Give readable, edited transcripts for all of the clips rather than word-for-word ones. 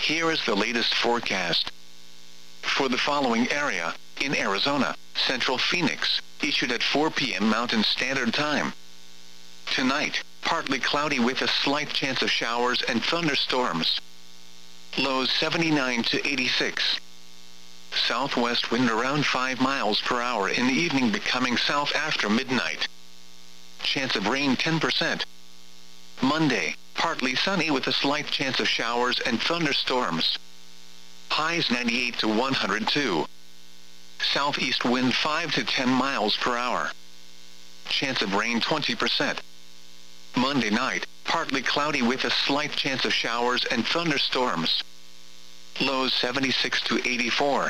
Here is the latest forecast. For the following area, in Arizona, Central Phoenix, issued at 4 p.m. Mountain Standard Time. Tonight, partly cloudy with a slight chance of showers and thunderstorms. Lows 79 to 86. Southwest wind around 5 miles per hour in the evening, becoming south after midnight. Chance of rain 10%. Monday, partly sunny with a slight chance of showers and thunderstorms. Highs 98 to 102. Southeast wind 5 to 10 miles per hour. Chance of rain 20%. Monday night, partly cloudy with a slight chance of showers and thunderstorms. Lows 76 to 84.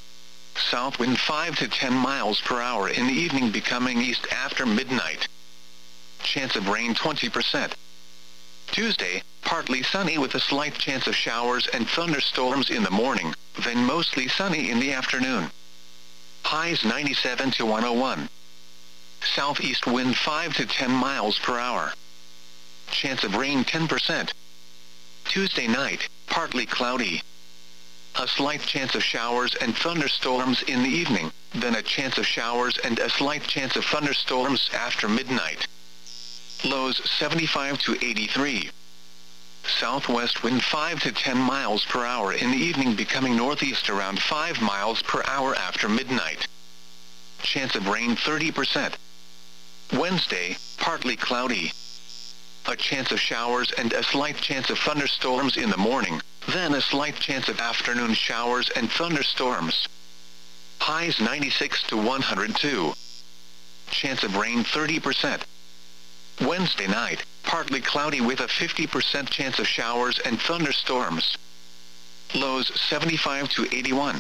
South wind 5 to 10 miles per hour in the evening, becoming east after midnight. Chance of rain 20%. Tuesday, partly sunny with a slight chance of showers and thunderstorms in the morning, then mostly sunny in the afternoon. Highs 97 to 101. Southeast wind 5 to 10 miles per hour. Chance of rain 10%. Tuesday night, partly cloudy. A slight chance of showers and thunderstorms in the evening, then a chance of showers and a slight chance of thunderstorms after midnight. Lows 75 to 83. Southwest wind 5 to 10 miles per hour in the evening, becoming northeast around 5 miles per hour after midnight. Chance of rain 30%. Wednesday, partly cloudy. A chance of showers and a slight chance of thunderstorms in the morning, then a slight chance of afternoon showers and thunderstorms. Highs 96 to 102. Chance of rain 30%. Wednesday night, partly cloudy with a 50% chance of showers and thunderstorms. Lows 75 to 81.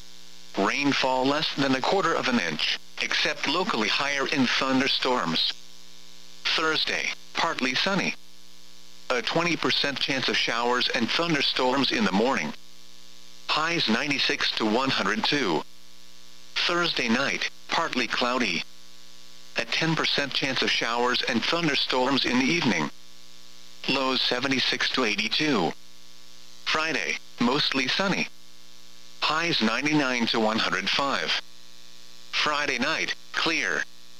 Rainfall less than a quarter of an inch, except locally higher in thunderstorms. Thursday, partly sunny. A 20% chance of showers and thunderstorms in the morning. Highs 96 to 102. Thursday night, partly cloudy. A 10% chance of showers and thunderstorms in the evening. Lows 76 to 82. Friday, mostly sunny. Highs 99 to 105. Friday night, clear.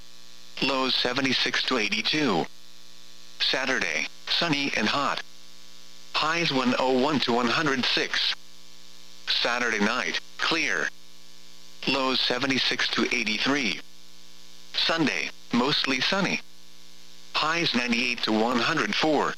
Lows 76 to 82. Saturday, sunny and hot. Highs 101 to 106. Saturday night, clear. Lows 76 to 83. Sunday, mostly sunny. Highs 98 to 104.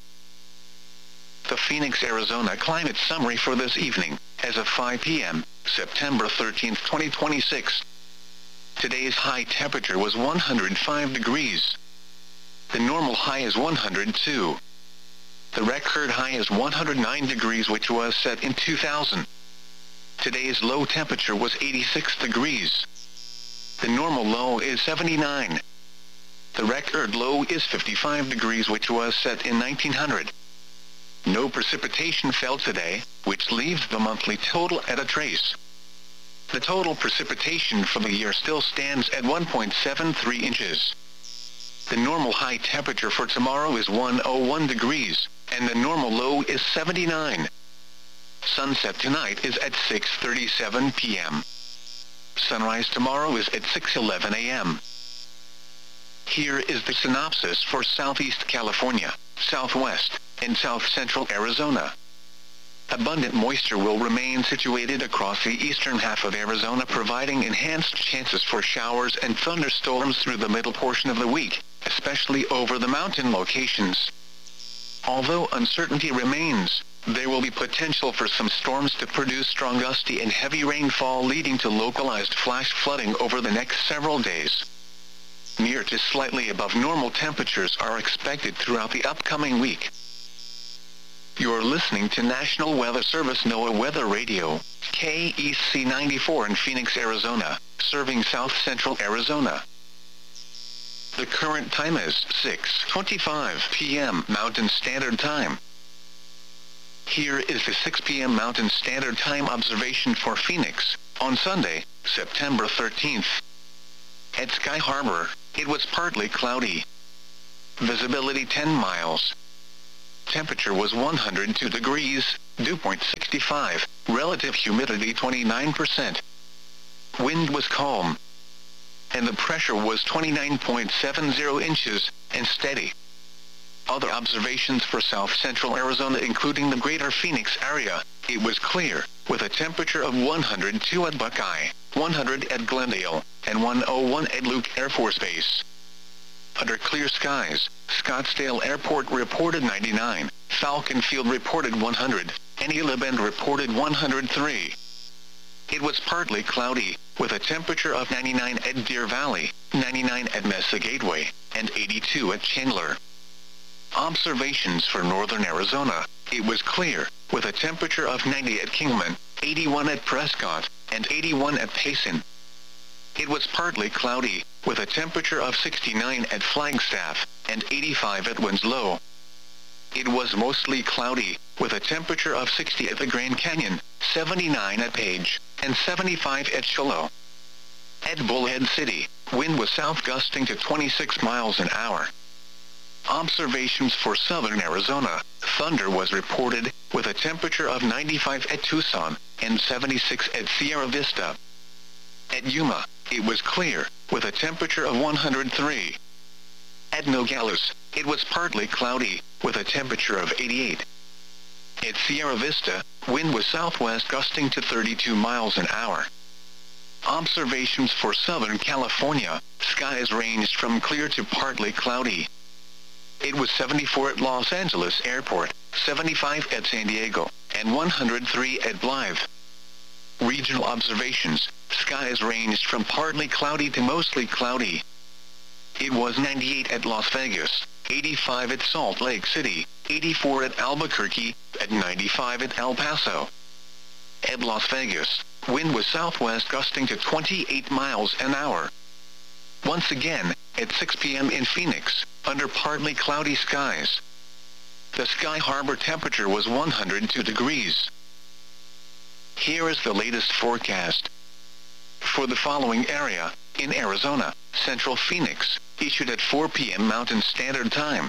The Phoenix, Arizona climate summary for this evening, as of 5 p.m., September 13, 2026. Today's high temperature was 105 degrees. The normal high is 102. The record high is 109 degrees, which was set in 2000. Today's low temperature was 86 degrees. The normal low is 79. The record low is 55 degrees, which was set in 1900. No precipitation fell today, which leaves the monthly total at a trace. The total precipitation for the year still stands at 1.73 inches. The normal high temperature for tomorrow is 101 degrees, and the normal low is 79. Sunset tonight is at 6:37 p.m. Sunrise tomorrow is at 6:11 a.m. Here is the synopsis for Southeast California, Southwest, and South Central Arizona. Abundant moisture will remain situated across the eastern half of Arizona, providing enhanced chances for showers and thunderstorms through the middle portion of the week, especially over the mountain locations. Although uncertainty remains, there will be potential for some storms to produce strong gusty and heavy rainfall, leading to localized flash flooding over the next several days. Near to slightly above normal temperatures are expected throughout the upcoming week. You're listening to National Weather Service NOAA Weather Radio, KEC 94 in Phoenix, Arizona, serving South Central Arizona. The current time is 6:25 p.m. Mountain Standard Time. Here is the 6 p.m. Mountain Standard Time observation for Phoenix, on Sunday, September 13th. At Sky Harbor, it was partly cloudy. Visibility 10 miles. temperature was 102 degrees, dew point 65, relative humidity 29%. Wind was calm, and the pressure was 29.70 inches, and steady. Other observations for south-central Arizona including the greater Phoenix area, it was clear, with a temperature of 102 at Buckeye, 100 at Glendale, and 101 at Luke Air Force Base. Under clear skies, Scottsdale Airport reported 99, Falcon Field reported 100, and Gila Bend reported 103. It was partly cloudy, with a temperature of 99 at Deer Valley, 99 at Mesa Gateway, and 82 at Chandler. Observations for northern Arizona, it was clear, with a temperature of 90 at Kingman, 81 at Prescott, and 81 at Payson. It was partly cloudy, with a temperature of 69 at Flagstaff, and 85 at Winslow. It was mostly cloudy, with a temperature of 60 at the Grand Canyon, 79 at Page, and 75 at Shiloh. At Bullhead City, wind was south gusting to 26 miles an hour. Observations for southern Arizona, thunder was reported, with a temperature of 95 at Tucson, and 76 at Sierra Vista. At Yuma, it was clear, with a temperature of 103. At Nogales, it was partly cloudy, with a temperature of 88. At Sierra Vista, wind was southwest gusting to 32 miles an hour. Observations for Southern California, skies ranged from clear to partly cloudy. It was 74 at Los Angeles Airport, 75 at San Diego, and 103 at Blythe. Regional observations, skies ranged from partly cloudy to mostly cloudy. It was 98 at Las Vegas, 85 at Salt Lake City, 84 at Albuquerque, and 95 at El Paso. At Las Vegas, wind was southwest gusting to 28 miles an hour. Once again, at 6 p.m. in Phoenix, under partly cloudy skies. The Sky Harbor temperature was 102 degrees. Here is the latest forecast. For the following area, in Arizona, Central Phoenix, issued at 4 p.m. Mountain Standard Time.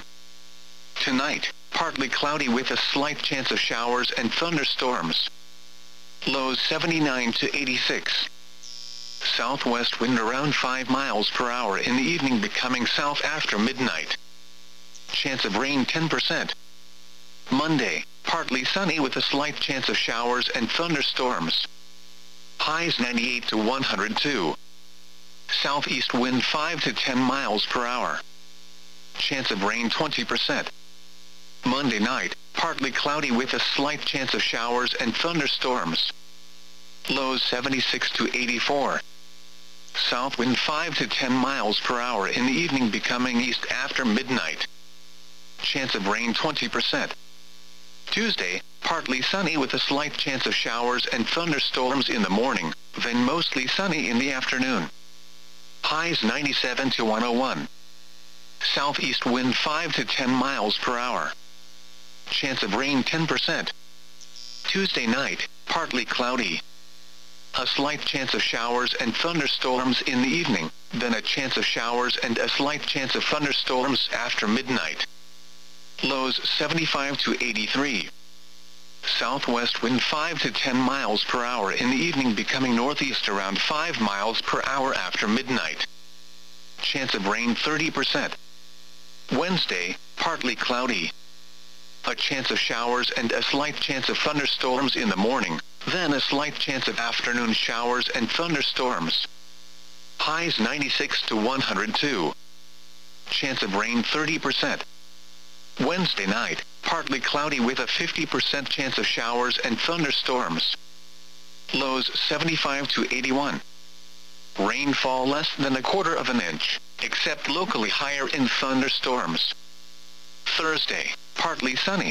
Tonight, partly cloudy with a slight chance of showers and thunderstorms. Lows 79 to 86. Southwest wind around 5 miles per hour in the evening, becoming south after midnight. Chance of rain 10%. Monday, partly sunny with a slight chance of showers and thunderstorms. Highs 98 to 102. Southeast wind 5 to 10 miles per hour. Chance of rain 20%. Monday night, partly cloudy with a slight chance of showers and thunderstorms. Lows 76 to 84. South wind 5 to 10 miles per hour in the evening, becoming east after midnight. Chance of rain 20%. Tuesday, partly sunny with a slight chance of showers and thunderstorms in the morning, then mostly sunny in the afternoon. Highs 97 to 101. Southeast wind 5 to 10 miles per hour. Chance of rain 10%. Tuesday night, partly cloudy. A slight chance of showers and thunderstorms in the evening, then a chance of showers and a slight chance of thunderstorms after midnight. Lows 75 to 83. Southwest wind 5 to 10 miles per hour in the evening, becoming northeast around 5 miles per hour after midnight. Chance of rain 30%. Wednesday, partly cloudy. A chance of showers and a slight chance of thunderstorms in the morning, then a slight chance of afternoon showers and thunderstorms. Highs 96 to 102. Chance of rain 30%. Wednesday night, partly cloudy with a 50% chance of showers and thunderstorms. Lows 75 to 81. Rainfall less than a quarter of an inch, except locally higher in thunderstorms. Thursday, partly sunny.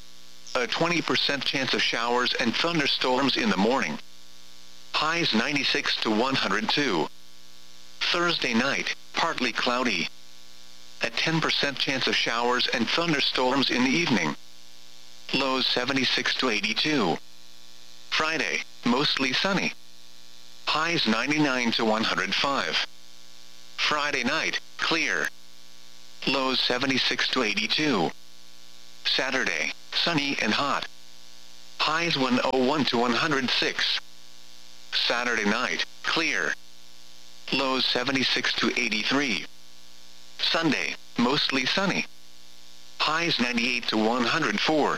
A 20% chance of showers and thunderstorms in the morning. Highs 96 to 102. Thursday night, partly cloudy. A 10% chance of showers and thunderstorms in the evening. Lows 76 to 82. Friday, mostly sunny. Highs 99 to 105. Friday night, clear. Lows 76 to 82. Saturday, sunny and hot. Highs 101 to 106. Saturday night, clear. Lows 76 to 83. Sunday, mostly sunny. Highs 98 to 104.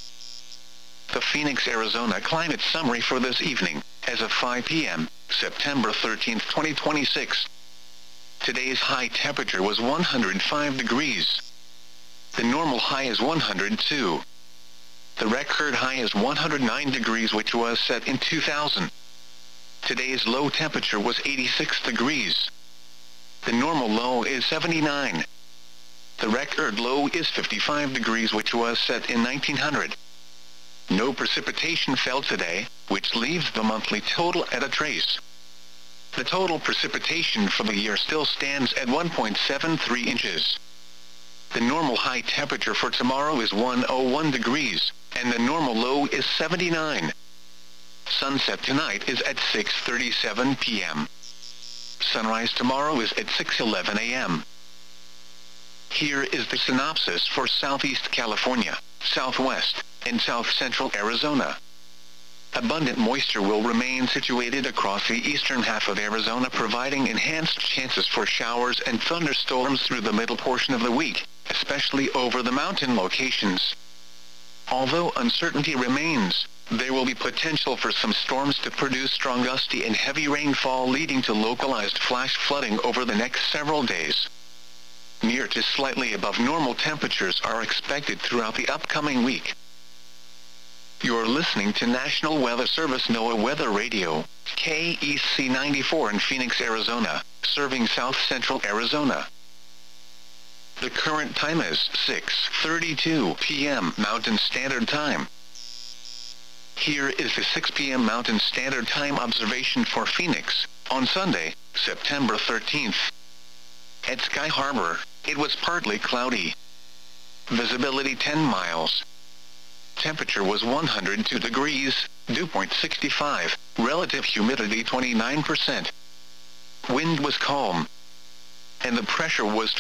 The Phoenix, Arizona climate summary for this evening, as of 5 p.m., September 13, 2026. Today's high temperature was 105 degrees. The normal high is 102. The record high is 109 degrees, which was set in 2000. Today's low temperature was 86 degrees. The normal low is 79. The record low is 55 degrees, which was set in 1900. No precipitation fell today, which leaves the monthly total at a trace. The total precipitation for the year still stands at 1.73 inches. The normal high temperature for tomorrow is 101 degrees, and the normal low is 79. Sunset tonight is at 6:37 p.m. Sunrise tomorrow is at 6:11 a.m. Here is the synopsis for Southeast California, Southwest, and South Central Arizona. Abundant moisture will remain situated across the eastern half of Arizona, providing enhanced chances for showers and thunderstorms through the middle portion of the week, especially over the mountain locations. Although uncertainty remains, there will be potential for some storms to produce strong gusty and heavy rainfall, leading to localized flash flooding over the next several days. Near to slightly above normal temperatures are expected throughout the upcoming week. You're listening to National Weather Service NOAA Weather Radio, KEC 94 in Phoenix, Arizona, serving South Central Arizona. The current time is 6:32 p.m. Mountain Standard Time. Here is the 6 p.m. Mountain Standard Time observation for Phoenix, on Sunday, September 13th. At Sky Harbor, it was partly cloudy. Visibility 10 miles. Temperature was 102 degrees, dew point 65, relative humidity 29%. Wind was calm. And the pressure was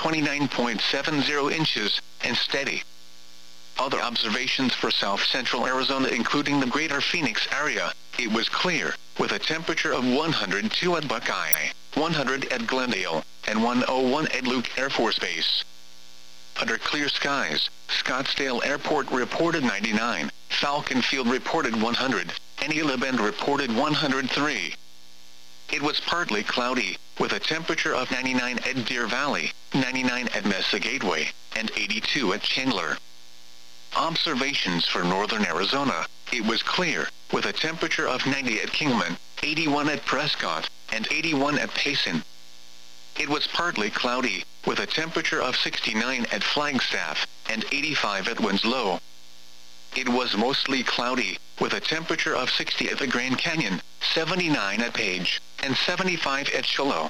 29.70 inches, and steady. Other observations for South Central Arizona, including the greater Phoenix area, it was clear, with a temperature of 102 at Buckeye, 100 at Glendale, and 101 at Luke Air Force Base. Under clear skies, Scottsdale Airport reported 99, Falcon Field reported 100, and Gila Bend reported 103. It was partly cloudy, with a temperature of 99 at Deer Valley, 99 at Mesa Gateway, and 82 at Chandler. Observations for northern Arizona, it was clear, with a temperature of 90 at Kingman, 81 at Prescott, and 81 at Payson. It was partly cloudy, with a temperature of 69 at Flagstaff, and 85 at Winslow. It was mostly cloudy, with a temperature of 60 at the Grand Canyon, 79 at Page, and 75 at Shiloh.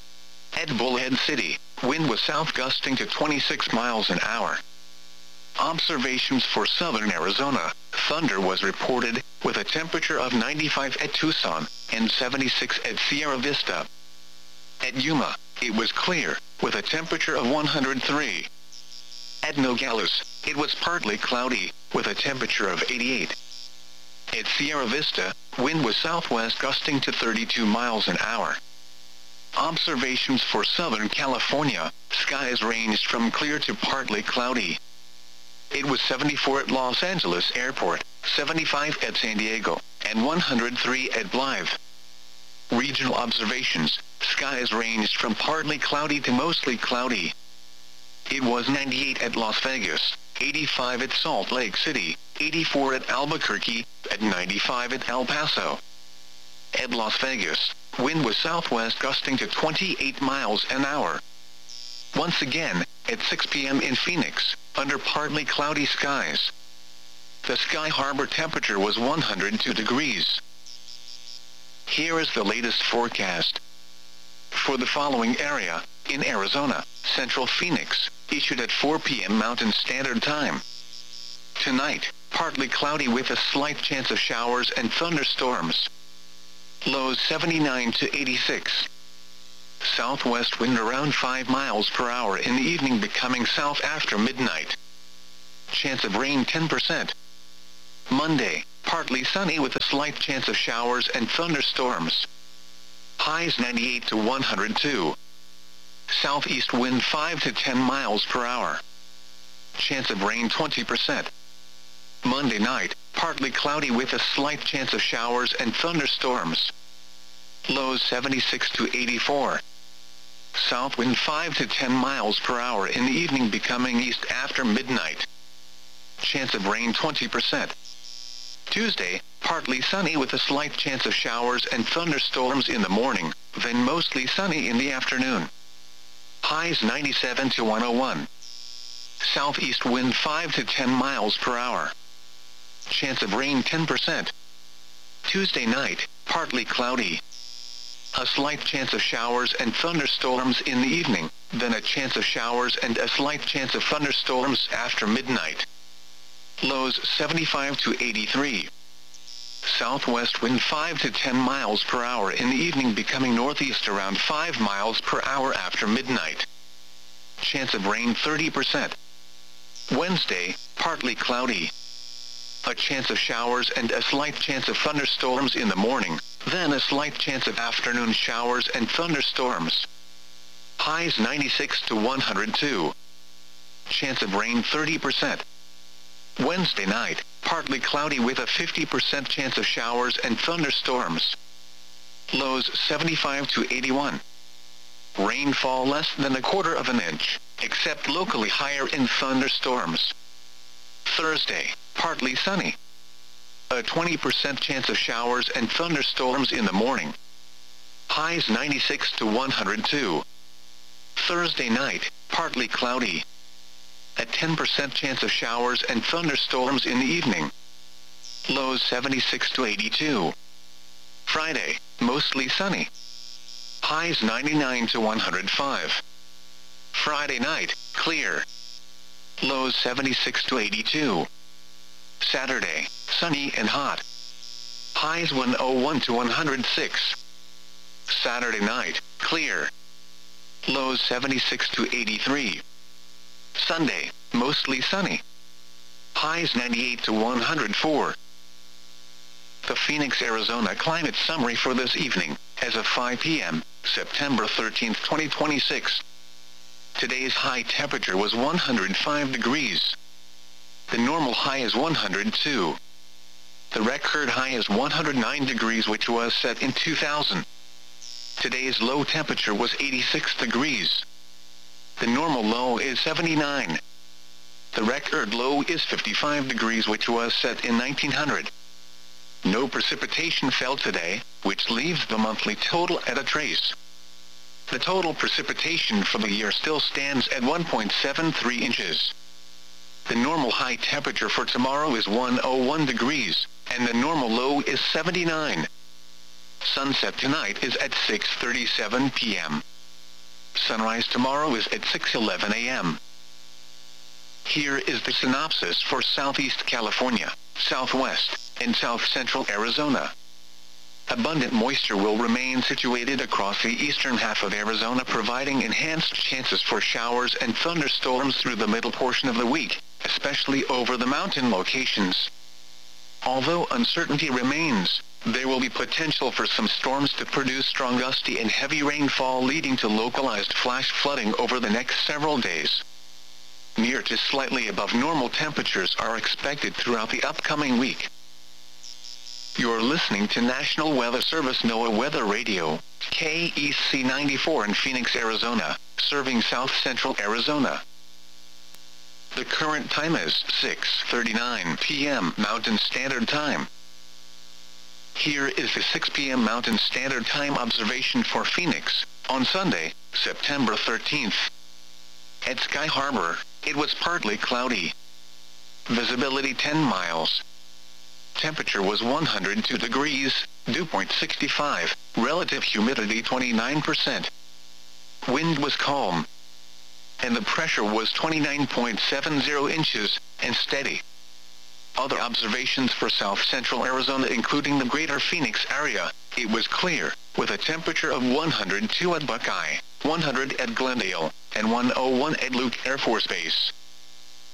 At Bullhead City, wind was south gusting to 26 miles an hour. Observations for southern Arizona, thunder was reported, with a temperature of 95 at Tucson, and 76 at Sierra Vista. At Yuma, it was clear, with a temperature of 103. At Nogales, it was partly cloudy, with a temperature of 88. At Sierra Vista, wind was southwest gusting to 32 miles an hour. Observations for Southern California, skies ranged from clear to partly cloudy. It was 74 at Los Angeles Airport, 75 at San Diego, and 103 at Blythe. Regional observations, skies ranged from partly cloudy to mostly cloudy. It was 98 at Las Vegas, 85 at Salt Lake City, 84 at Albuquerque, and 95 at El Paso. At Las Vegas, wind was southwest gusting to 28 miles an hour. Once again, at 6 p.m. in Phoenix, under partly cloudy skies. The Sky Harbor temperature was 102 degrees. Here is the latest forecast. For the following area, in Arizona, Central Phoenix, issued at 4 p.m. Mountain Standard Time. Tonight, partly cloudy with a slight chance of showers and thunderstorms. Lows 79 to 86. Southwest wind around 5 miles per hour in the evening, becoming south after midnight. chance of rain 10%. Monday, partly sunny with a slight chance of showers and thunderstorms. Highs 98 to 102. Southeast wind 5 to 10 miles per hour. Chance of rain 20%. Monday night, partly cloudy with a slight chance of showers and thunderstorms. Lows 76 to 84. South wind 5 to 10 miles per hour in the evening, becoming east after midnight. Chance of rain 20%. Tuesday, partly sunny with a slight chance of showers and thunderstorms in the morning, then mostly sunny in the afternoon. Highs 97 to 101. Southeast wind 5 to 10 miles per hour. Chance of rain 10%. Tuesday night, partly cloudy. A slight chance of showers and thunderstorms in the evening, then a chance of showers and a slight chance of thunderstorms after midnight. Lows 75 to 83. Southwest wind 5 to 10 miles per hour in the evening, becoming northeast around 5 miles per hour after midnight. Chance of rain 30%. Wednesday, partly cloudy. A chance of showers and a slight chance of thunderstorms in the morning, then a slight chance of afternoon showers and thunderstorms. Highs 96 to 102. Chance of rain 30%. Wednesday night, partly cloudy with a 50% chance of showers and thunderstorms. Lows 75 to 81. Rainfall less than 1/4 of an inch, except locally higher in thunderstorms. Thursday, partly sunny. A 20% chance of showers and thunderstorms in the morning. Highs 96 to 102. Thursday night, partly cloudy. A 10% chance of showers and thunderstorms in the evening. Lows 76 to 82. Friday, mostly sunny. Highs 99 to 105. Friday night, clear. Lows 76 to 82. Saturday, sunny and hot. Highs 101 to 106. Saturday night, clear. Lows 76 to 83. Sunday, mostly sunny. Highs 98 to 104. The Phoenix, Arizona climate summary for this evening, as of 5 p.m., September 13, 2026. Today's high temperature was 105 degrees. The normal high is 102. The record high is 109 degrees, which was set in 2000. Today's low temperature was 86 degrees. The normal low is 79. The record low is 55 degrees, which was set in 1900. No precipitation fell today, which leaves the monthly total at a trace. The total precipitation for the year still stands at 1.73 inches. The normal high temperature for tomorrow is 101 degrees, and the normal low is 79. Sunset tonight is at 6:37 p.m. Sunrise tomorrow is at 6:11 a.m. Here is the synopsis for Southeast California, Southwest, and South Central Arizona. Abundant moisture will remain situated across the eastern half of Arizona, providing enhanced chances for showers and thunderstorms through the middle portion of the week, especially over the mountain locations. Although uncertainty remains, there will be potential for some storms to produce strong gusty and heavy rainfall, leading to localized flash flooding over the next several days. Near to slightly above normal temperatures are expected throughout the upcoming week. You're listening to National Weather Service NOAA Weather Radio, KEC 94 in Phoenix, Arizona, serving South Central Arizona. The current time is 6:39 p.m. Mountain Standard Time. Here is the 6 p.m. Mountain Standard Time observation for Phoenix, on Sunday, September 13th. At Sky Harbor, it was partly cloudy. Visibility 10 miles. Temperature was 102 degrees, dew point 65, relative humidity 29%. Wind was calm. And the pressure was 29.70 inches, and steady. Other observations for South Central Arizona, including the greater Phoenix area, it was clear, with a temperature of 102 at Buckeye, 100 at Glendale, and 101 at Luke Air Force Base.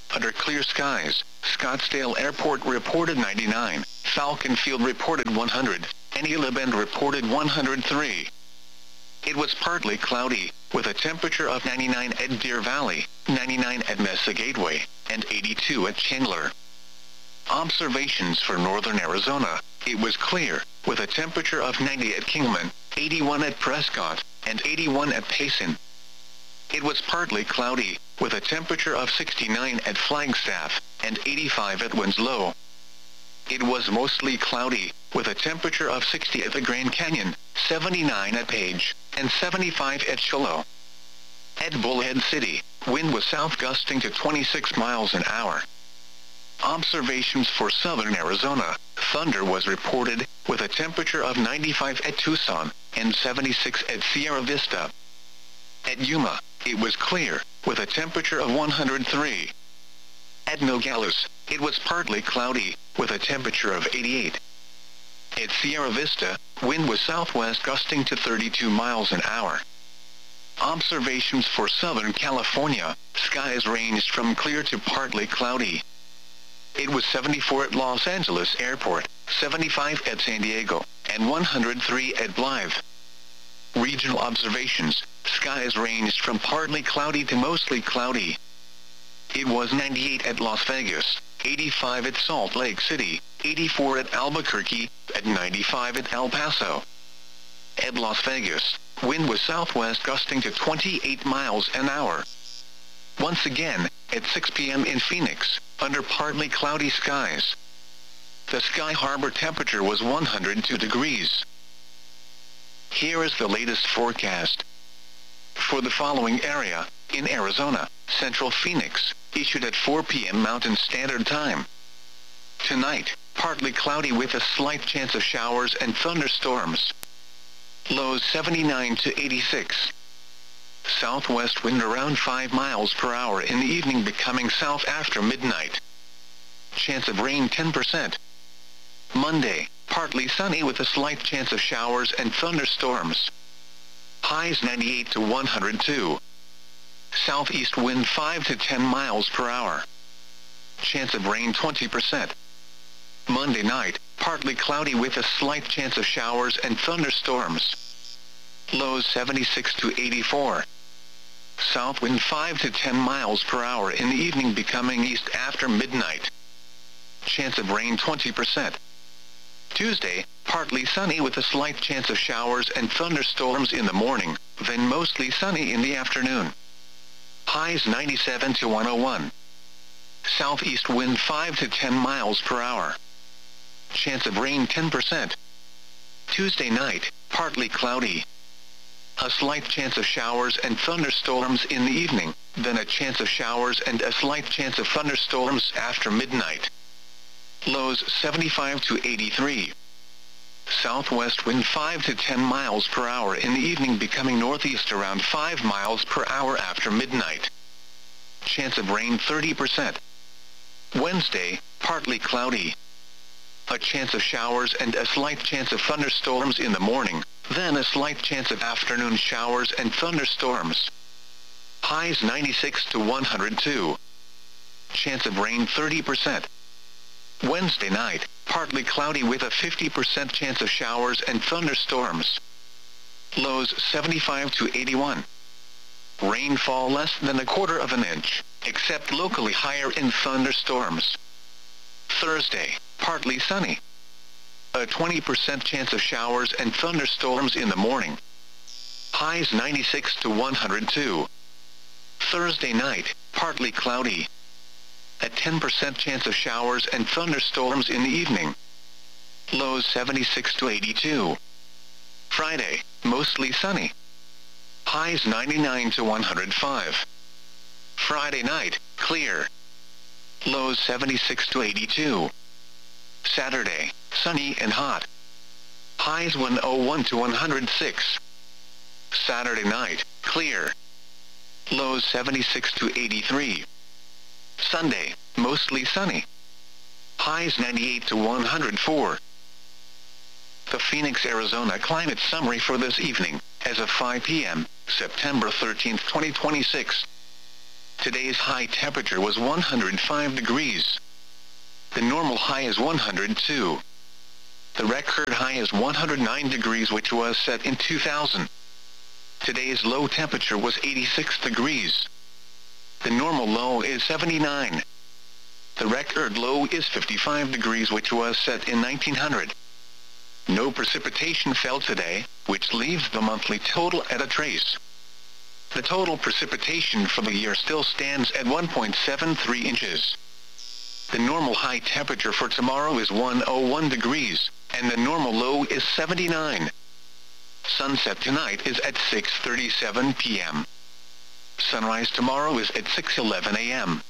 under clear skies. Scottsdale Airport reported 99, Falcon Field reported 100, and Eula Bend reported 103. It was partly cloudy, with a temperature of 99 at Deer Valley, 99 at Mesa Gateway, and 82 at Chandler. Observations for northern Arizona. It was clear, with a temperature of 90 at Kingman, 81 at Prescott, and 81 at Payson. It was partly cloudy, with a temperature of 69 at Flagstaff, and 85 at Winslow. It was mostly cloudy, with a temperature of 60 at the Grand Canyon, 79 at Page, and 75 at Shiloh. At Bullhead City, wind was south gusting to 26 miles an hour. Observations for southern Arizona. Thunder was reported, with a temperature of 95 at Tucson, and 76 at Sierra Vista. At Yuma, it was clear, with a temperature of 103. At Nogales, it was partly cloudy, with a temperature of 88. At Sierra Vista, wind was southwest gusting to 32 miles an hour. Observations for Southern California. Skies ranged from clear to partly cloudy. It was 74 at Los Angeles Airport, 75 at San Diego, and 103 at Blythe. Regional observations. Skies ranged from partly cloudy to mostly cloudy. It was 98 at Las Vegas, 85 at Salt Lake City, 84 at Albuquerque, and 95 at El Paso. At Las Vegas, wind was southwest gusting to 28 miles an hour. Once again, at 6 p.m. in Phoenix, under partly cloudy skies. The Sky Harbor temperature was 102 degrees. Here is the latest forecast. For the following area, in Arizona, Central Phoenix, issued at 4 p.m. Mountain Standard Time. Tonight, partly cloudy with a slight chance of showers and thunderstorms. Lows 79 to 86. Southwest wind around 5 miles per hour in the evening, becoming south after midnight. Chance of rain 10%. Monday, partly sunny with a slight chance of showers and thunderstorms. Highs 98 to 102. Southeast wind 5 to 10 miles per hour. Chance of rain 20%. Monday night, partly cloudy with a slight chance of showers and thunderstorms. Lows 76 to 84. South wind 5 to 10 miles per hour in the evening, becoming east after midnight. Chance of rain 20%. Tuesday, partly sunny with a slight chance of showers and thunderstorms in the morning, then mostly sunny in the afternoon. Highs 97 to 101. Southeast wind 5 to 10 miles per hour. Chance of rain 10%. Tuesday night, partly cloudy. A slight chance of showers and thunderstorms in the evening, then a chance of showers and a slight chance of thunderstorms after midnight. Lows 75 to 83. Southwest wind 5 to 10 miles per hour in the evening, becoming northeast around 5 miles per hour after midnight. Chance of rain 30%. Wednesday, partly cloudy. A chance of showers and a slight chance of thunderstorms in the morning, then a slight chance of afternoon showers and thunderstorms. Highs 96 to 102. Chance of rain 30%. Wednesday night, partly cloudy with a 50% chance of showers and thunderstorms. Lows 75 to 81. Rainfall less than 1/4 of an inch, except locally higher in thunderstorms. Thursday, partly sunny. A 20% chance of showers and thunderstorms in the morning. Highs 96 to 102. Thursday night, partly cloudy. A 10% chance of showers and thunderstorms in the evening. Lows 76 to 82. Friday, mostly sunny. Highs 99 to 105. Friday night, clear. Lows 76 to 82. Saturday, sunny and hot. Highs 101 to 106. Saturday night, clear. Lows 76 to 83. Sunday, mostly sunny. Highs 98 to 104. The Phoenix, Arizona climate summary for this evening, as of 5 p.m., September 13, 2026. Today's high temperature was 105 degrees. The normal high is 102. The record high is 109 degrees, which was set in 2000. Today's low temperature was 86 degrees. The normal low is 79. The record low is 55 degrees, which was set in 1900. No precipitation fell today, which leaves the monthly total at a trace. The total precipitation for the year still stands at 1.73 inches. The normal high temperature for tomorrow is 101 degrees, and the normal low is 79. Sunset tonight is at 6:37 p.m. Sunrise tomorrow is at 6:11 a.m.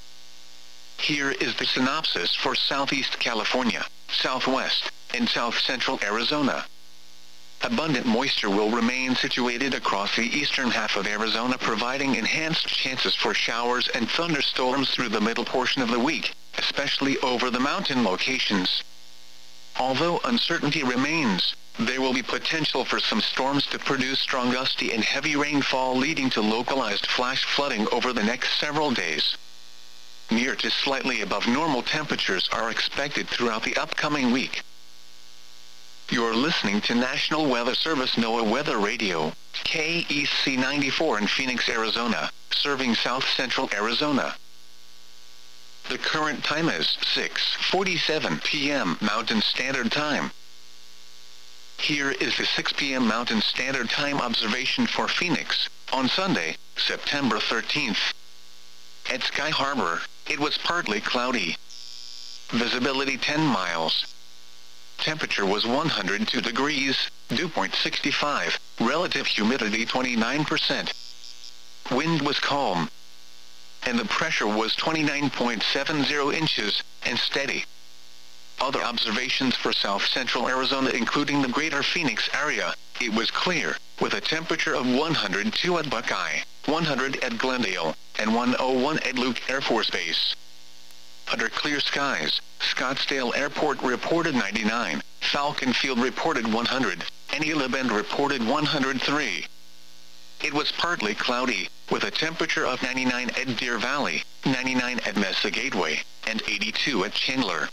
Here is the synopsis for Southeast California, Southwest, and South Central Arizona. Abundant moisture will remain situated across the eastern half of Arizona, providing enhanced chances for showers and thunderstorms through the middle portion of the week, especially over the mountain locations. Although uncertainty remains, there will be potential for some storms to produce strong gusty and heavy rainfall, leading to localized flash flooding over the next several days. Near to slightly above normal temperatures are expected throughout the upcoming week. You're listening to National Weather Service NOAA Weather Radio, KEC 94 in Phoenix, Arizona, serving South Central Arizona. The current time is 6:47 p.m. Mountain Standard Time. Here is the 6 p.m. Mountain Standard Time observation for Phoenix, on Sunday, September 13th. At Sky Harbor, it was partly cloudy. Visibility 10 miles. Temperature was 102 degrees, dew point 65, relative humidity 29%. Wind was calm. And the pressure was 29.70 inches, and steady. Other observations for South Central Arizona, including the greater Phoenix area, it was clear, with a temperature of 102 at Buckeye, 100 at Glendale, and 101 at Luke Air Force Base. Under clear skies, Scottsdale Airport reported 99, Falcon Field reported 100, and Gila Bend reported 103. It was partly cloudy, with a temperature of 99 at Deer Valley, 99 at Mesa Gateway, and 82 at Chandler.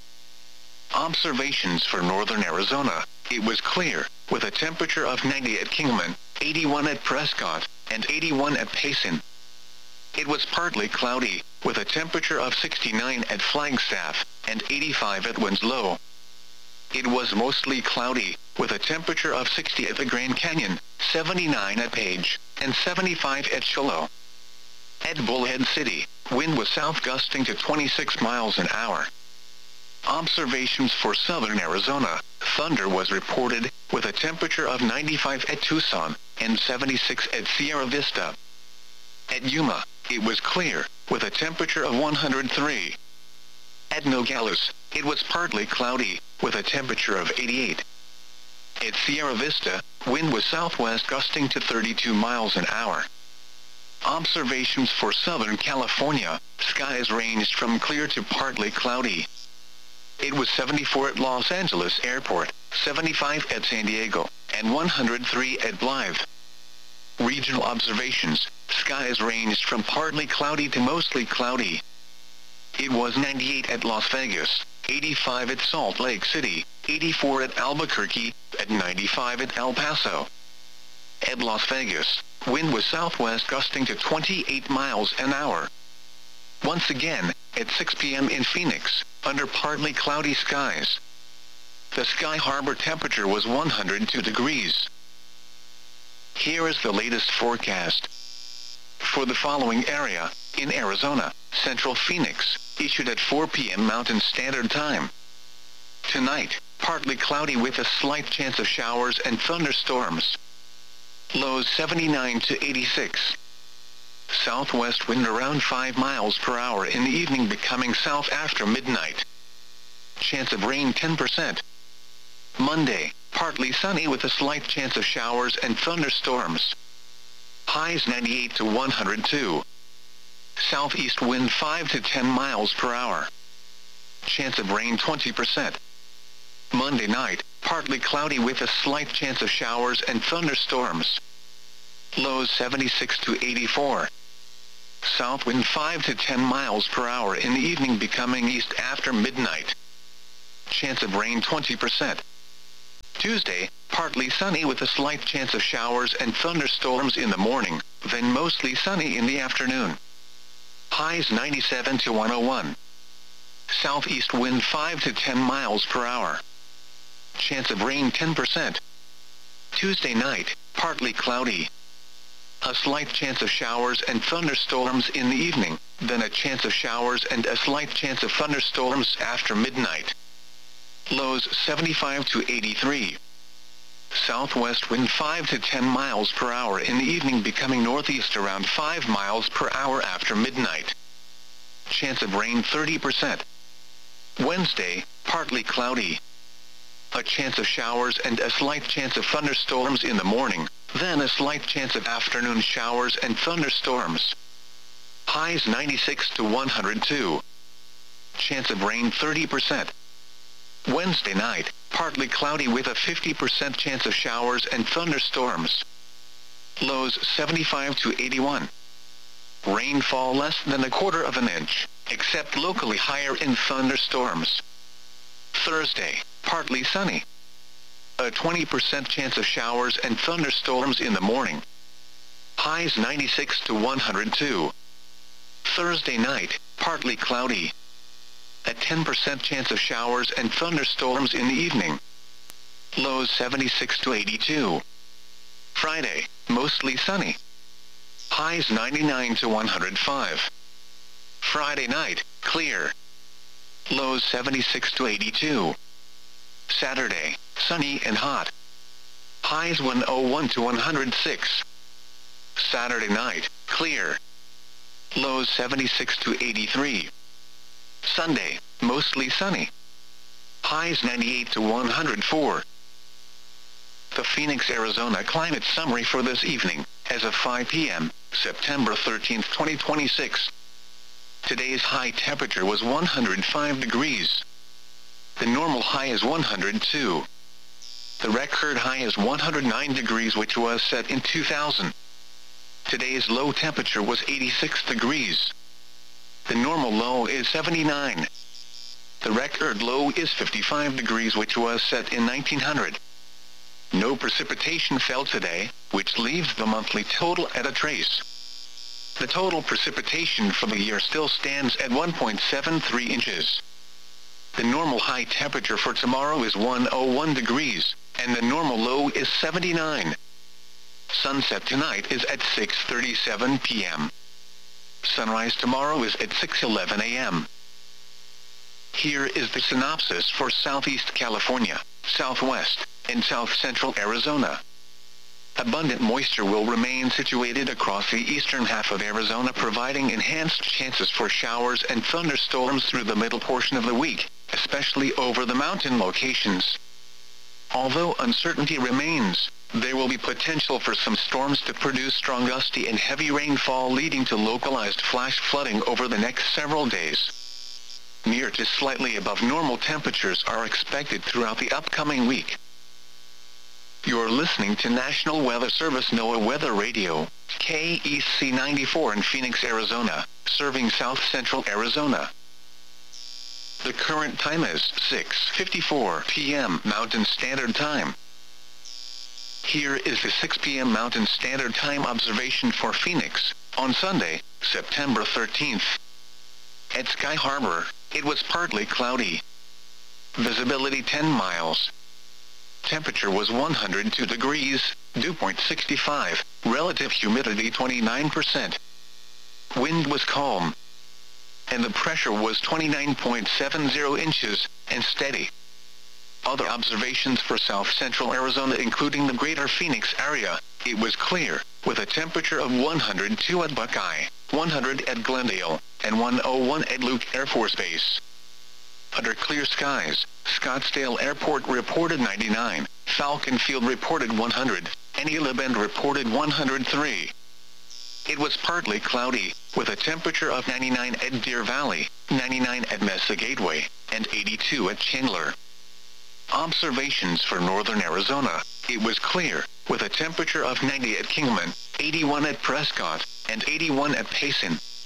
Observations for northern Arizona, it was clear, with a temperature of 90 at Kingman, 81 at Prescott, and 81 at Payson. It was partly cloudy, with a temperature of 69 at Flagstaff, and 85 at Winslow. It was mostly cloudy, with a temperature of 60 at the Grand Canyon, 79 at Page, and 75 at Shiloh. At Bullhead City, wind was south gusting to 26 miles an hour. Observations for southern Arizona, thunder was reported, with a temperature of 95 at Tucson, and 76 at Sierra Vista. At Yuma, it was clear, with a temperature of 103. At Nogales, it was partly cloudy, with a temperature of 88. At Sierra Vista, wind was southwest gusting to 32 miles an hour. Observations for Southern California, skies ranged from clear to partly cloudy. It was 74 at Los Angeles Airport, 75 at San Diego, and 103 at Blythe. Regional observations, skies ranged from partly cloudy to mostly cloudy. It was 98 at Las Vegas, 85 at Salt Lake City, 84 at Albuquerque, and 95 at El Paso. At Las Vegas, wind was southwest gusting to 28 miles an hour. Once again, at 6 p.m. in Phoenix, under partly cloudy skies. The Sky Harbor temperature was 102 degrees. Here is the latest forecast. For the following area, in Arizona, Central Phoenix, issued at 4 p.m. Mountain Standard Time. Tonight, partly cloudy with a slight chance of showers and thunderstorms. Lows 79 to 86. Southwest wind around 5 miles per hour in the evening, becoming south after midnight. Chance of rain 10%. Monday, partly sunny with a slight chance of showers and thunderstorms. Highs 98 to 102. Southeast wind 5 to 10 miles per hour. Chance of rain 20%. Monday night, partly cloudy with a slight chance of showers and thunderstorms. Lows 76 to 84. south wind 5 to 10 miles per hour in the evening, becoming east after midnight. Chance of rain 20%. Tuesday, partly sunny with a slight chance of showers and thunderstorms in the morning, then mostly sunny in the afternoon. Highs 97 to 101. Southeast wind 5 to 10 miles per hour. Chance of rain 10%. Tuesday night, partly cloudy. A slight chance of showers and thunderstorms in the evening, then a chance of showers and a slight chance of thunderstorms after midnight. Lows 75 to 83. Southwest wind 5 to 10 miles per hour in the evening, becoming northeast around 5 miles per hour after midnight. Chance of rain 30%. Wednesday, partly cloudy. A chance of showers and a slight chance of thunderstorms in the morning, then a slight chance of afternoon showers and thunderstorms. Highs 96 to 102. Chance of rain 30%. Wednesday night, partly cloudy with a 50% chance of showers and thunderstorms. Lows 75 to 81. Rainfall less than 1/4 of an inch, except locally higher in thunderstorms. Thursday, partly sunny. A 20% chance of showers and thunderstorms in the morning. Highs 96 to 102. Thursday night, partly cloudy. A 10% chance of showers and thunderstorms in the evening. Lows 76 to 82. Friday, mostly sunny. Highs 99 to 105. Friday night, clear. Lows 76 to 82. Saturday, sunny and hot. Highs 101 to 106. Saturday night, clear. Lows 76 to 83. Sunday, mostly sunny. Highs 98 to 104. The Phoenix, Arizona climate summary for this evening, as of 5 p.m., September 13, 2026. Today's high temperature was 105 degrees. The normal high is 102. The record high is 109 degrees, which was set in 2000. Today's low temperature was 86 degrees. The normal low is 79. The record low is 55 degrees, which was set in 1900. No precipitation fell today, which leaves the monthly total at a trace. The total precipitation for the year still stands at 1.73 inches. The normal high temperature for tomorrow is 101 degrees, and the normal low is 79. Sunset tonight is at 6:37 p.m. Sunrise tomorrow is at 6:11 a.m. Here is the synopsis for Southeast California, Southwest, and South Central Arizona. Abundant moisture will remain situated across the eastern half of Arizona, providing enhanced chances for showers and thunderstorms through the middle portion of the week, especially over the mountain locations. Although uncertainty remains, there will be potential for some storms to produce strong gusty and heavy rainfall, leading to localized flash flooding over the next several days. Near to slightly above normal temperatures are expected throughout the upcoming week. You're listening to National Weather Service NOAA Weather Radio, KEC 94 in Phoenix, Arizona, serving South Central Arizona. The current time is 6:54 p.m. Mountain Standard Time. Here is the 6 p.m. Mountain Standard Time observation for Phoenix, on Sunday, September 13th. At Sky Harbor, it was partly cloudy. Visibility 10 miles. Temperature was 102 degrees, dew point 65, relative humidity 29%. Wind was calm. And the pressure was 29.70 inches, and steady. Other observations for South Central Arizona, including the greater Phoenix area, it was clear, with a temperature of 102 at Buckeye, 100 at Glendale, and 101 at Luke Air Force Base. Under clear skies, Scottsdale Airport reported 99, Falcon Field reported 100, and Gila Bend reported 103. It was partly cloudy, with a temperature of 99 at Deer Valley, 99 at Mesa Gateway, and 82 at Chandler. Observations for northern Arizona, it was clear, with a temperature of 90 at Kingman, 81 at Prescott, and 81 at Payson.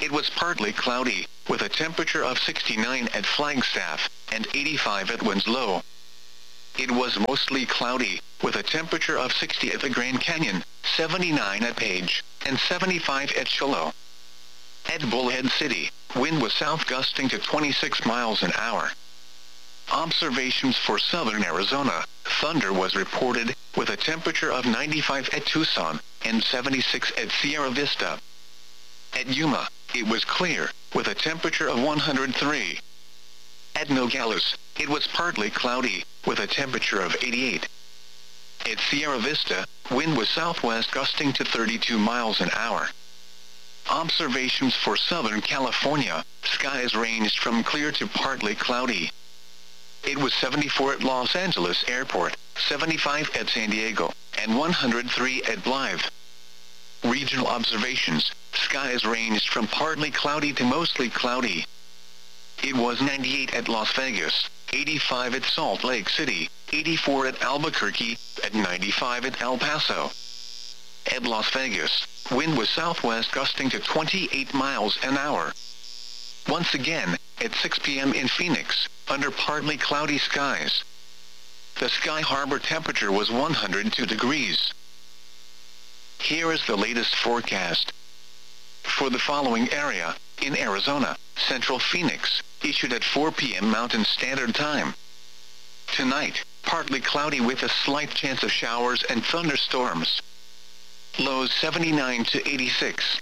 it was partly cloudy, with a temperature of 69 at Flagstaff, and 85 at Winslow. It was mostly cloudy, with a temperature of 60 at the Grand Canyon, 79 at Page, and 75 at Shiloh. At Bullhead City, wind was south gusting to 26 miles an hour. Observations for southern Arizona, thunder was reported, with a temperature of 95 at Tucson, and 76 at Sierra Vista. At Yuma, it was clear, with a temperature of 103. At Nogales, it was partly cloudy, with a temperature of 88. At Sierra Vista, wind was southwest gusting to 32 miles an hour. Observations for Southern California, skies ranged from clear to partly cloudy. It was 74 at Los Angeles Airport, 75 at San Diego, and 103 at Blythe. Regional observations, skies ranged from partly cloudy to mostly cloudy. It was 98 at Las Vegas, 85 at Salt Lake City, 84 at Albuquerque, and 95 at El Paso. At Las Vegas, wind was southwest gusting to 28 miles an hour. Once again, at 6 p.m. in Phoenix, under partly cloudy skies. The Sky Harbor temperature was 102 degrees. Here is the latest forecast. For the following area, in Arizona, Central Phoenix, issued at 4 p.m. Mountain Standard Time. Tonight, partly cloudy with a slight chance of showers and thunderstorms. Lows 79 to 86.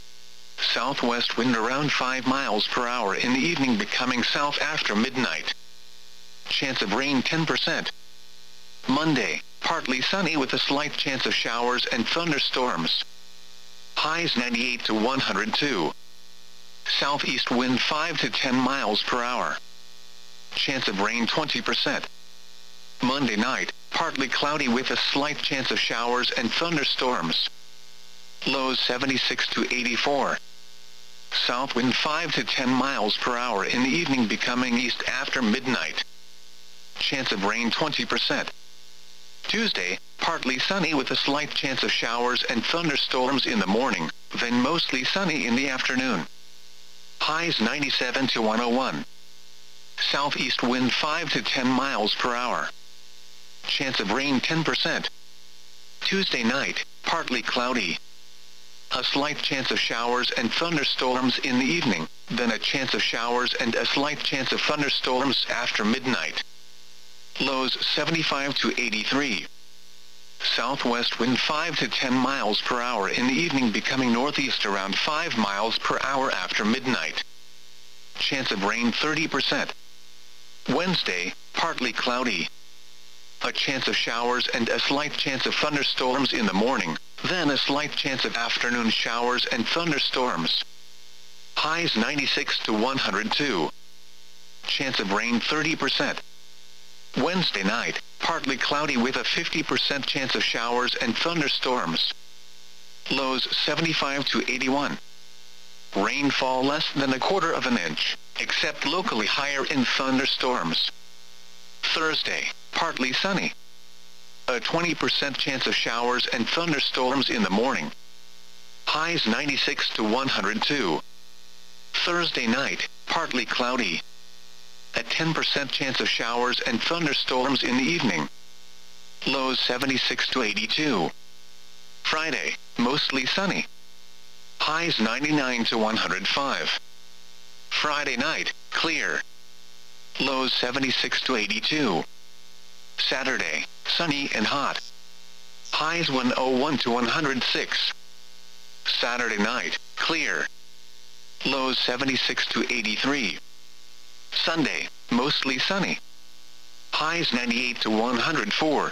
Southwest wind around 5 miles per hour in the evening, becoming south after midnight. Chance of rain 10%. Monday, partly sunny with a slight chance of showers and thunderstorms. Highs 98 to 102. Southeast wind 5 to 10 miles per hour. Chance of rain 20%. Monday night, partly cloudy with a slight chance of showers and thunderstorms. Lows 76 to 84. South wind 5 to 10 miles per hour in the evening, becoming east after midnight. Chance of rain 20%. Tuesday, partly sunny with a slight chance of showers and thunderstorms in the morning, then mostly sunny in the afternoon. Highs 97 to 101. Southeast wind 5 to 10 miles per hour. Chance of rain 10%. Tuesday night, partly cloudy. A slight chance of showers and thunderstorms in the evening, then a chance of showers and a slight chance of thunderstorms after midnight. Lows 75 to 83. Southwest wind 5 to 10 miles per hour in the evening, becoming northeast around 5 miles per hour after midnight. Chance of rain 30%. Wednesday, partly cloudy. A chance of showers and a slight chance of thunderstorms in the morning, then a slight chance of afternoon showers and thunderstorms. Highs 96 to 102. Chance of rain 30%. Wednesday night, partly cloudy with a 50% chance of showers and thunderstorms. Lows 75 to 81. Rainfall less than a quarter of an inch, except locally higher in thunderstorms. Thursday, partly sunny. A 20% chance of showers and thunderstorms in the morning. Highs 96 to 102. Thursday night, partly cloudy. A 10% chance of showers and thunderstorms in the evening. Lows 76 to 82. Friday, mostly sunny. Highs 99 to 105. Friday night, clear. Lows 76 to 82. Saturday, sunny and hot. Highs 101 to 106. Saturday night, clear. Lows 76 to 83. Sunday, mostly sunny. Highs 98 to 104.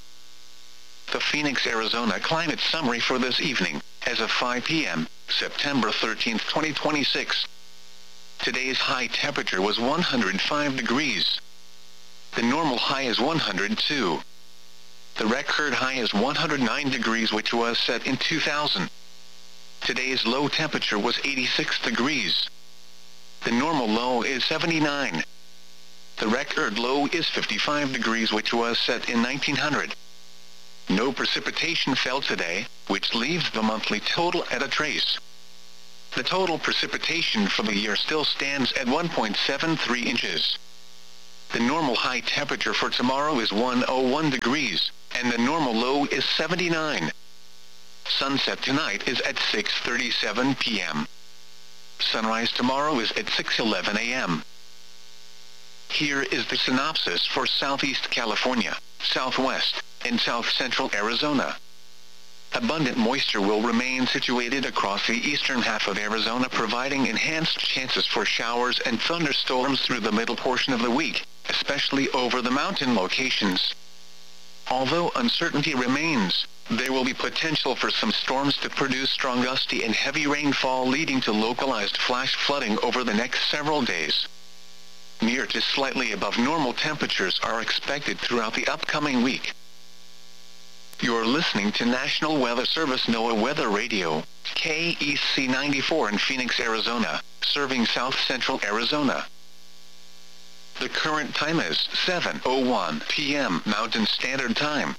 The Phoenix, Arizona climate summary for this evening, as of 5 p.m., September 13, 2026. Today's high temperature was 105 degrees. The normal high is 102. The record high is 109 degrees, which was set in 2000. Today's low temperature was 86 degrees. The normal low is 79. The record low is 55 degrees, which was set in 1900. No precipitation fell today, which leaves the monthly total at a trace. The total precipitation for the year still stands at 1.73 inches. The normal high temperature for tomorrow is 101 degrees, and the normal low is 79. Sunset tonight is at 6:37 p.m. Sunrise tomorrow is at 6:11 a.m. Here is the synopsis for Southeast California, Southwest, and South Central Arizona. Abundant moisture will remain situated across the eastern half of Arizona, providing enhanced chances for showers and thunderstorms through the middle portion of the week, especially over the mountain locations. Although uncertainty remains, there will be potential for some storms to produce strong gusty and heavy rainfall, leading to localized flash flooding over the next several days. Near to slightly above normal temperatures are expected throughout the upcoming week. You're listening to National Weather Service NOAA Weather Radio, KEC 94 in Phoenix, Arizona, serving South Central Arizona. The current time is 7:01 p.m. Mountain Standard Time.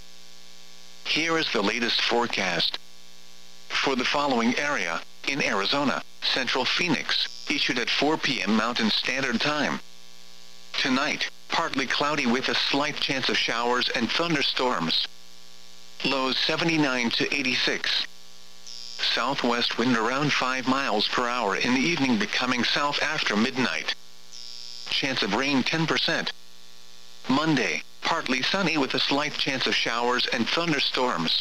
Here is the latest forecast for the following area in Arizona, Central Phoenix, issued at 4 p.m. Mountain Standard Time. Tonight, partly cloudy with a slight chance of showers and thunderstorms. Lows 79 to 86. Southwest wind around 5 miles per hour in the evening, becoming south after midnight. Chance of rain 10%. Monday, partly sunny with a slight chance of showers and thunderstorms.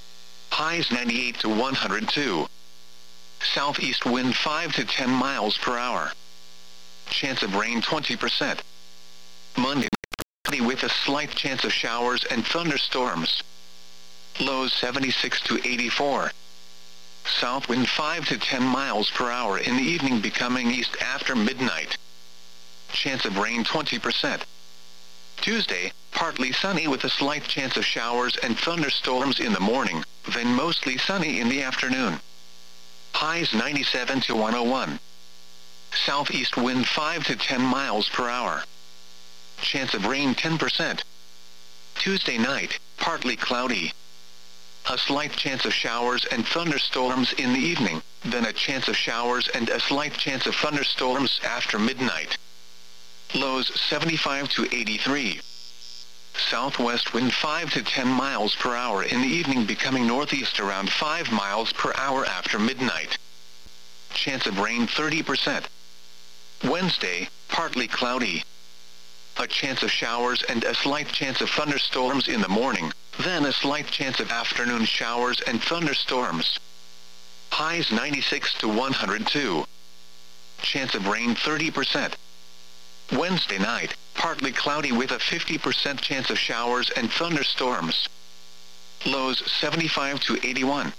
Highs 98 to 102. Southeast wind 5 to 10 miles per hour. Chance of rain 20%. Monday, partly with a slight chance of showers and thunderstorms. Lows 76 to 84. South wind 5 to 10 miles per hour in the evening, becoming east after midnight. Chance of rain 20%. Tuesday, partly sunny with a slight chance of showers and thunderstorms in the morning, then mostly sunny in the afternoon. Highs 97 to 101. Southeast wind 5 to 10 miles per hour. Chance of rain 10%. Tuesday night, partly cloudy. A slight chance of showers and thunderstorms in the evening, then a chance of showers and a slight chance of thunderstorms after midnight. Lows 75 to 83. Southwest wind 5 to 10 miles per hour in the evening, becoming northeast around 5 miles per hour after midnight. Chance of rain 30%. Wednesday, partly cloudy. A chance of showers and a slight chance of thunderstorms in the morning, then a slight chance of afternoon showers and thunderstorms. Highs 96 to 102. Chance of rain 30%. Wednesday night, partly cloudy with a 50% chance of showers and thunderstorms. Lows 75 to 81.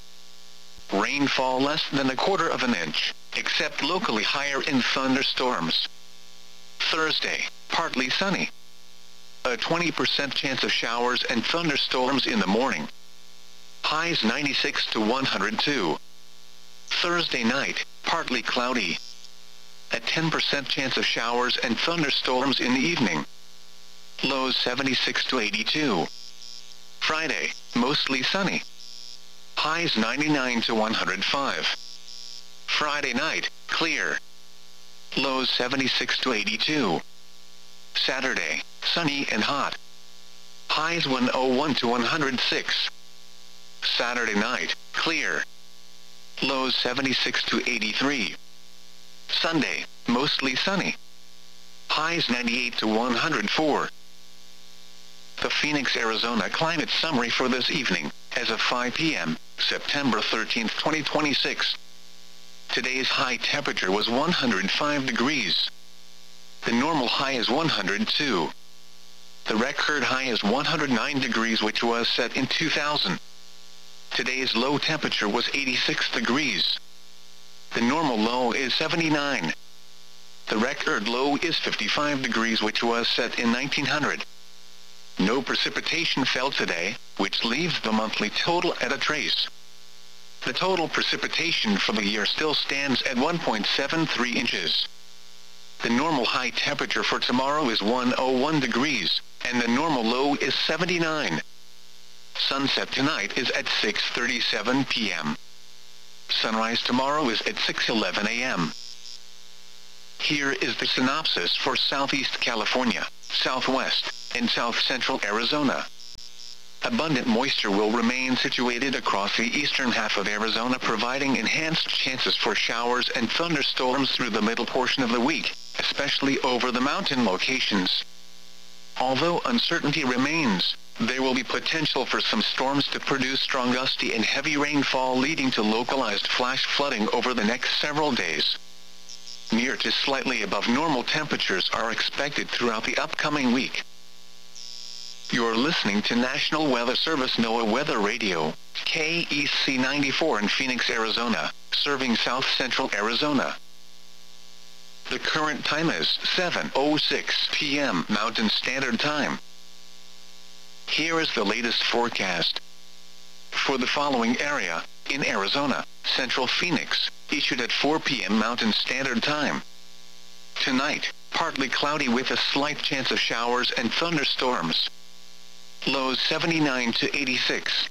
Rainfall less than 1/4 of an inch, except locally higher in thunderstorms. Thursday, partly sunny. A 20% chance of showers and thunderstorms in the morning. Highs 96 to 102. Thursday night, partly cloudy. A 10% chance of showers and thunderstorms in the evening. Lows 76 to 82. Friday, mostly sunny. Highs 99 to 105. Friday night, clear. Lows 76 to 82. Saturday, sunny and hot. Highs 101 to 106. Saturday night, clear. Lows 76 to 83. Sunday, mostly sunny. Highs 98 to 104. The Phoenix, Arizona climate summary for this evening, as of 5 p.m., September 13, 2026. Today's high temperature was 105 degrees. The normal high is 102. The record high is 109 degrees, which was set in 2000. Today's low temperature was 86 degrees. The normal low is 79. The record low is 55 degrees, which was set in 1900. No precipitation fell today, which leaves the monthly total at a trace. The total precipitation for the year still stands at 1.73 inches. The normal high temperature for tomorrow is 101 degrees, and the normal low is 79. Sunset tonight is at 6:37 p.m. Sunrise tomorrow is at 6:11 a.m. Here is the synopsis for Southeast California, Southwest, and South Central Arizona. Abundant moisture will remain situated across the eastern half of Arizona, providing enhanced chances for showers and thunderstorms through the middle portion of the week, especially over the mountain locations. Although uncertainty remains, there will be potential for some storms to produce strong gusty and heavy rainfall, leading to localized flash flooding over the next several days. Near to slightly above normal temperatures are expected throughout the upcoming week. You're listening to National Weather Service NOAA Weather Radio, KEC 94 in Phoenix, Arizona, serving South Central Arizona. The current time is 7:06 p.m. Mountain Standard Time. Here is the latest forecast for the following area in Arizona, Central Phoenix, issued at 4 p.m. Mountain Standard Time. Tonight, partly cloudy with a slight chance of showers and thunderstorms. Lows 79 to 86.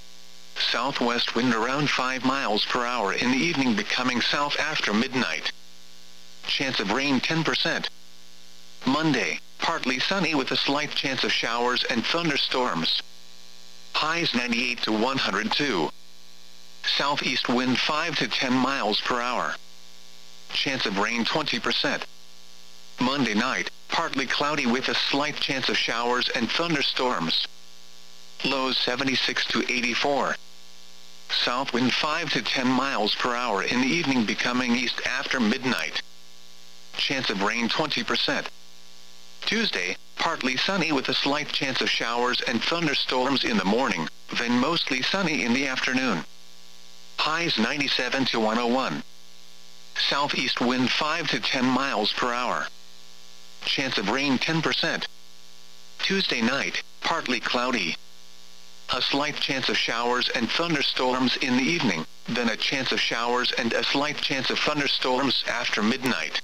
Southwest wind around 5 miles per hour in the evening, becoming south after midnight. Chance of rain 10%. Monday, partly sunny with a slight chance of showers and thunderstorms. Highs 98 to 102. Southeast wind 5 to 10 miles per hour. Chance of rain 20%. Monday night, partly cloudy with a slight chance of showers and thunderstorms. Lows 76 to 84. South wind 5 to 10 miles per hour in the evening, becoming east after midnight. Chance of rain 20%. Tuesday, partly sunny with a slight chance of showers and thunderstorms in the morning, then mostly sunny in the afternoon. Highs 97 to 101. Southeast wind 5 to 10 miles per hour. Chance of rain 10%. Tuesday night, partly cloudy. A slight chance of showers and thunderstorms in the evening, then a chance of showers and a slight chance of thunderstorms after midnight.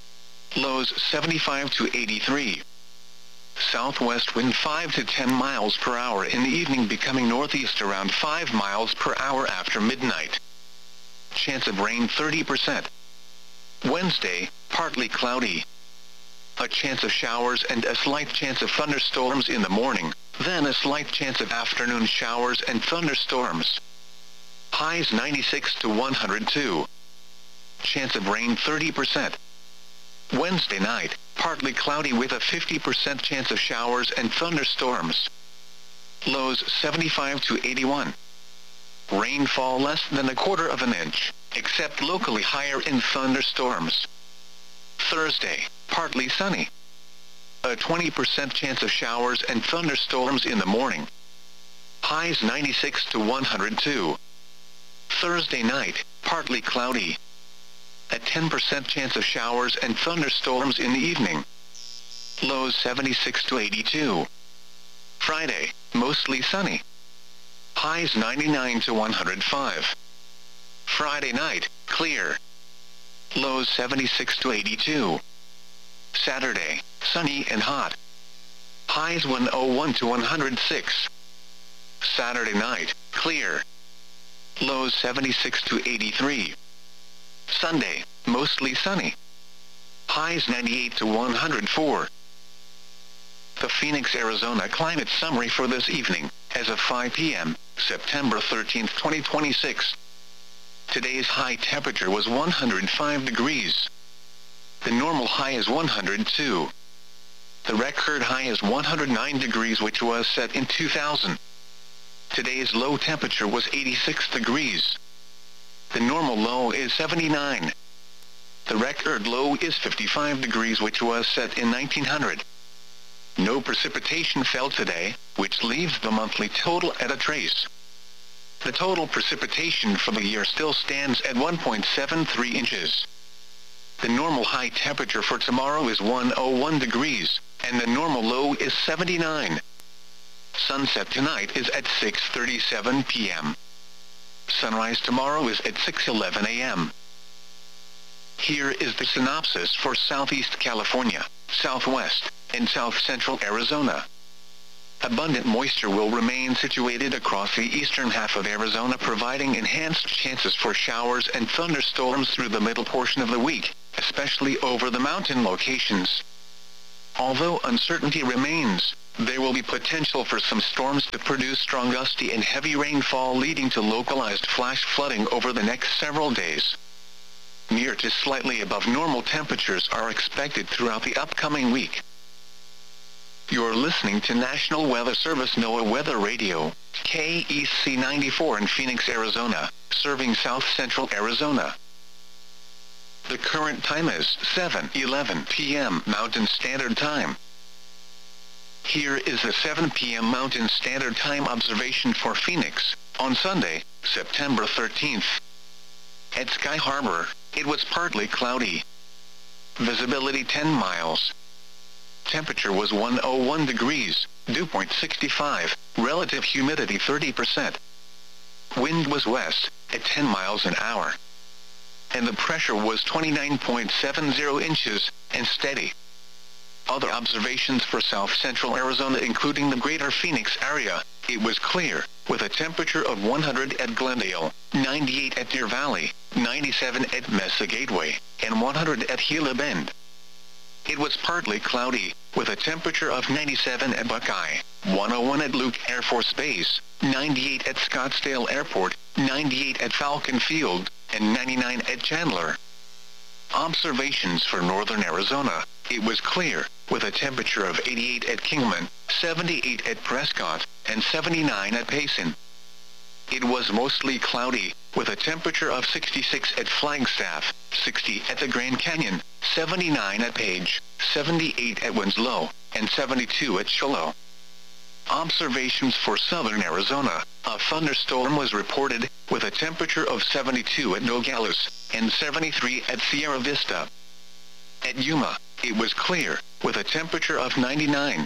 Lows 75 to 83. Southwest wind 5 to 10 miles per hour in the evening, becoming northeast around 5 miles per hour after midnight. Chance of rain 30%. Wednesday, partly cloudy. A chance of showers and a slight chance of thunderstorms in the morning, then a slight chance of afternoon showers and thunderstorms. Highs 96 to 102. Chance of rain 30%. Wednesday night, partly cloudy with a 50% chance of showers and thunderstorms. Lows 75 to 81. Rainfall less than 1/4 of an inch, except locally higher in thunderstorms. Thursday, partly sunny. A 20% chance of showers and thunderstorms in the morning. Highs 96 to 102. Thursday night, partly cloudy. A 10% chance of showers and thunderstorms in the evening. Lows 76 to 82. Friday, mostly sunny. Highs 99 to 105. Friday night, clear. Lows 76 to 82. Saturday, sunny and hot. Highs 101 to 106. Saturday night, clear. Lows 76 to 83. Sunday, mostly sunny. Highs 98 to 104. The Phoenix, Arizona climate summary for this evening, as of 5 p.m., September 13, 2026. Today's high temperature was 105 degrees. The normal high is 102. The record high is 109 degrees, which was set in 2000. Today's low temperature was 86 degrees. The normal low is 79. The record low is 55 degrees, which was set in 1900. No precipitation fell today, which leaves the monthly total at a trace. The total precipitation for the year still stands at 1.73 inches. The normal high temperature for tomorrow is 101 degrees, and the normal low is 79. Sunset tonight is at 6:37 p.m. Sunrise tomorrow is at 6:11 a.m. Here is the synopsis for Southeast California, Southwest, and South Central Arizona. Abundant moisture will remain situated across the eastern half of Arizona, providing enhanced chances for showers and thunderstorms through the middle portion of the week, especially over the mountain locations. Although uncertainty remains, there will be potential for some storms to produce strong gusty and heavy rainfall, leading to localized flash flooding over the next several days. Near to slightly above normal temperatures are expected throughout the upcoming week. You're listening to National Weather Service NOAA Weather Radio, KEC 94 in Phoenix, Arizona, serving South Central Arizona. The current time is 7:11 p.m. Mountain Standard Time. Here is the 7 p.m. Mountain Standard Time observation for Phoenix, on Sunday, September 13th. At Sky Harbor, it was partly cloudy. Visibility 10 miles. Temperature was 101 degrees, dew point 65, relative humidity 30%. Wind was west, at 10 miles an hour. And the pressure was 29.70 inches, and steady. Other observations for South Central Arizona, including the greater Phoenix area, it was clear, with a temperature of 100 at Glendale, 98 at Deer Valley, 97 at Mesa Gateway, and 100 at Gila Bend. It was partly cloudy, with a temperature of 97 at Buckeye, 101 at Luke Air Force Base, 98 at Scottsdale Airport, 98 at Falcon Field, and 99 at Chandler. Observations for northern Arizona, it was clear, with a temperature of 88 at Kingman, 78 at Prescott, and 79 at Payson. It was mostly cloudy, with a temperature of 66 at Flagstaff, 60 at the Grand Canyon, 79 at Page, 78 at Winslow, and 72 at Shiloh. Observations for southern Arizona, a thunderstorm was reported, with a temperature of 72 at Nogales, and 73 at Sierra Vista. At Yuma, it was clear, with a temperature of 99.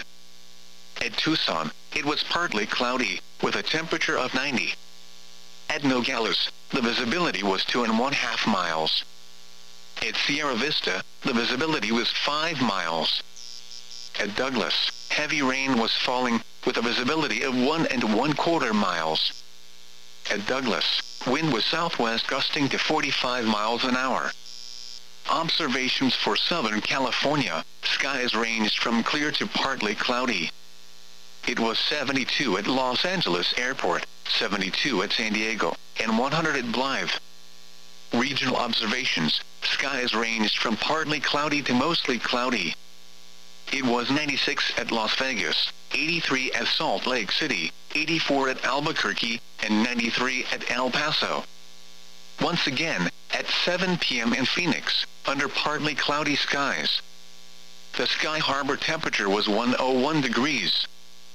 At Tucson, it was partly cloudy, with a temperature of 90. At Nogales, the visibility was 2.5 miles. At Sierra Vista, the visibility was 5 miles. At Douglas, heavy rain was falling, with a visibility of 1.25 miles. At Douglas, wind was southwest gusting to 45 miles an hour. Observations for Southern California, skies ranged from clear to partly cloudy. It was 72 at Los Angeles Airport, 72 at San Diego, and 100 at Blythe. Regional observations, skies ranged from partly cloudy to mostly cloudy. It was 96 at Las Vegas, 83 at Salt Lake City, 84 at Albuquerque, and 93 at El Paso. Once again, at 7 p.m. in Phoenix, under partly cloudy skies. The Sky Harbor temperature was 101 degrees.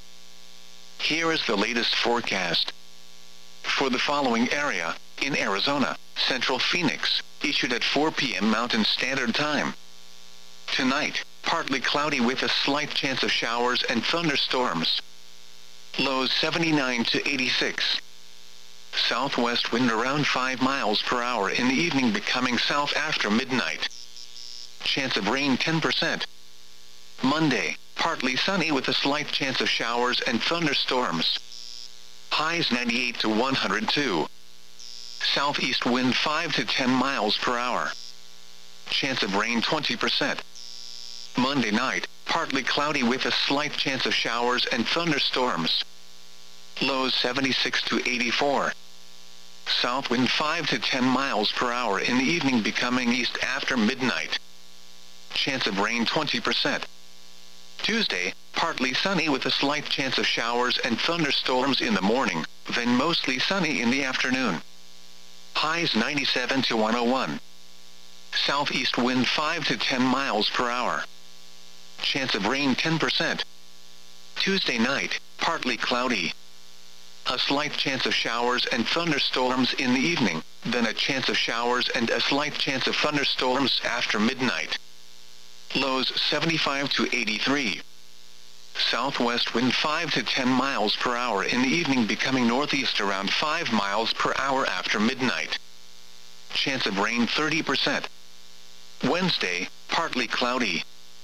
Here is the latest forecast. For the following area, in Arizona, Central Phoenix, issued at 4 p.m. Mountain Standard Time. Tonight, partly cloudy with a slight chance of showers and thunderstorms. Lows 79 to 86. Southwest wind around 5 miles per hour in the evening, becoming south after midnight. Chance of rain 10%. Monday, partly sunny with a slight chance of showers and thunderstorms. Highs 98 to 102. Southeast wind 5 to 10 miles per hour. Chance of rain 20%. Monday night, partly cloudy with a slight chance of showers and thunderstorms. Lows 76 to 84. South wind 5 to 10 miles per hour in the evening, becoming east after midnight. Chance of rain 20%. Tuesday, partly sunny with a slight chance of showers and thunderstorms in the morning, then mostly sunny in the afternoon. Highs 97 to 101. Southeast wind 5 to 10 miles per hour. Chance of rain 10%. Tuesday night, partly cloudy. A slight chance of showers and thunderstorms in the evening, then a chance of showers and a slight chance of thunderstorms after midnight. Lows 75 to 83. Southwest wind 5 to 10 miles per hour in the evening, becoming northeast around 5 miles per hour after midnight. Chance of rain 30%. Wednesday, partly cloudy.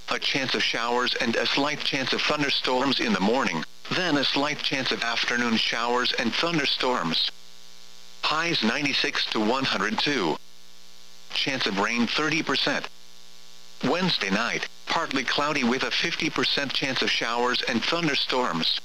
a chance of showers and a slight chance of thunderstorms in the morning, then a slight chance of afternoon showers and thunderstorms. Highs 96 to 102. Chance of rain 30%. Wednesday night, partly cloudy with a 50% chance of showers and thunderstorms.